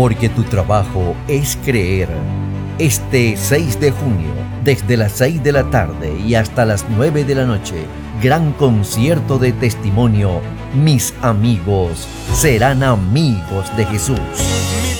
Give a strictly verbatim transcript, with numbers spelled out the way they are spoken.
porque tu trabajo es creer. Este seis de junio, desde las seis de la tarde y hasta las nueve de la noche, gran concierto de testimonio. Mis amigos serán amigos de Jesús.